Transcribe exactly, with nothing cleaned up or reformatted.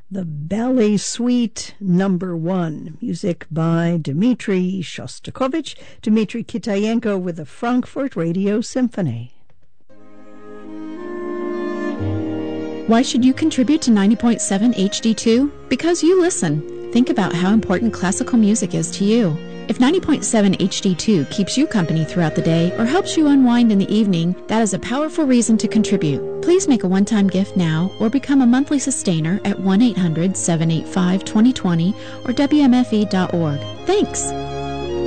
The Ballet Suite Number One, music by Dmitri Shostakovich, Dmitri Kitayenko with the Frankfurt Radio Symphony. Why should you contribute to ninety point seven H D two? Because you listen. Think about how important classical music is to you. If ninety point seven H D two keeps you company throughout the day or helps you unwind in the evening, that is a powerful reason to contribute. Please make a one-time gift now or become a monthly sustainer at one eight hundred seven eight five two zero two zero or W M F E dot org. Thanks!